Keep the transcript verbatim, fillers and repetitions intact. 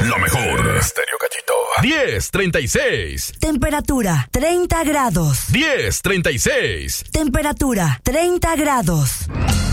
lo mejor. Estéreo Gallito. diez treinta y seis. Temperatura treinta grados. diez treinta y seis. Temperatura treinta grados.